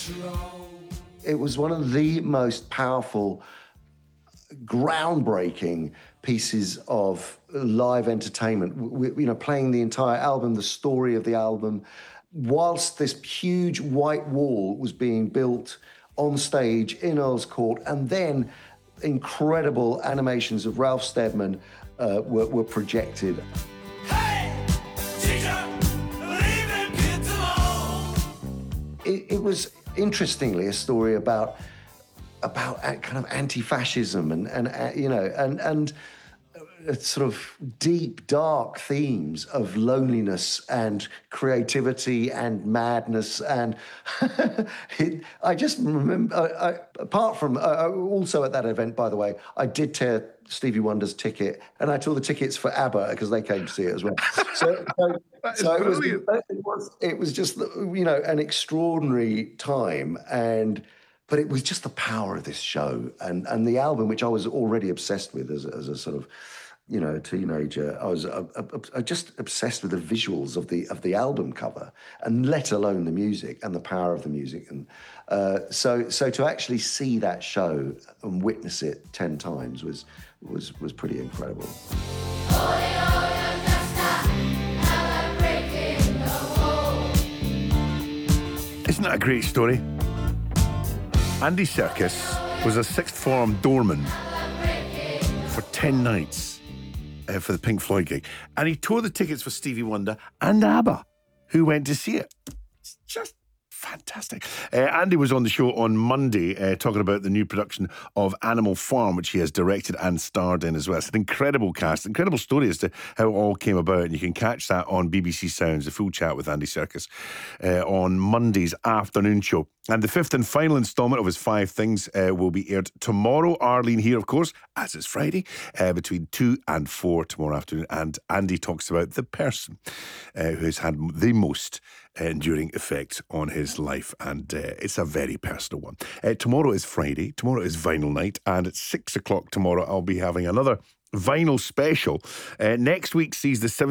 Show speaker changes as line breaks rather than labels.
It was one of the most powerful, groundbreaking pieces of live entertainment. Playing the entire album, the story of the album, whilst this huge white wall was being built on stage in Earl's Court, and then incredible animations of Ralph Steadman were projected.
Hey, teacher, leave them kids alone.
It was, interestingly, a story about kind of anti-fascism and sort of deep, dark themes of loneliness and creativity and madness. And I just remember, apart from, also at that event, by the way, I did tear Stevie Wonder's ticket, and I tore the tickets for ABBA because they came to see it as well. So it was just, an extraordinary time. But it was just the power of this show and the album, which I was already obsessed with as a sort of, teenager. I was just obsessed with the visuals of the album cover, and let alone the music and the power of the music. And so to actually see that show and witness it 10 times was pretty incredible.
Isn't that a great story? Andy Serkis was a sixth form doorman for 10 nights for the Pink Floyd gig. And he tore the tickets for Stevie Wonder and ABBA, who went to see it. It's just fantastic. Andy was on the show on Monday talking about the new production of Animal Farm, which he has directed and starred in as well. It's an incredible cast, incredible story as to how it all came about. And you can catch that on BBC Sounds, a full chat with Andy Serkis on Monday's afternoon show. And the fifth and final instalment of his 5 Things will be aired tomorrow. Arlene here, of course, as is Friday, between 2 and 4 tomorrow afternoon. And Andy talks about the person who has had the most enduring effect on his life. And it's a very personal one. Tomorrow is Friday. Tomorrow is Vinyl Night. And at 6 o'clock tomorrow, I'll be having another vinyl special. Next week sees the 7th